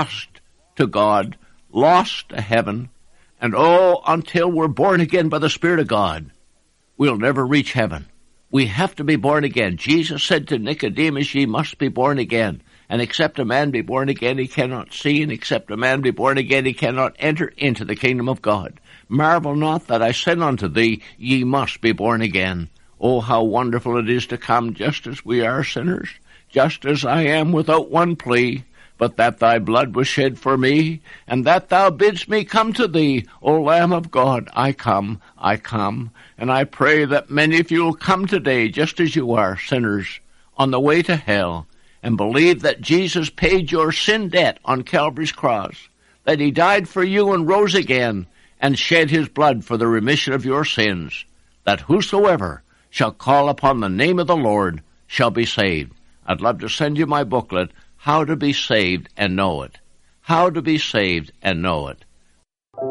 lost to God, lost to heaven, and until we're born again by the Spirit of God, we'll never reach heaven. We have to be born again. Jesus said to Nicodemus, ye must be born again. And except a man be born again, he cannot see, and except a man be born again, he cannot enter into the kingdom of God. Marvel not that I said unto thee, ye must be born again. Oh, how wonderful it is to come just as we are sinners, just as I am without one plea, but that thy blood was shed for me, and that thou bidst me come to thee, O Lamb of God. I come, and I pray that many of you will come today just as you are, sinners, on the way to hell, and believe that Jesus paid your sin debt on Calvary's cross, that he died for you and rose again, and shed his blood for the remission of your sins, that whosoever shall call upon the name of the Lord shall be saved. I'd love to send you my booklet, How to Be Saved and Know It. How to Be Saved and Know It.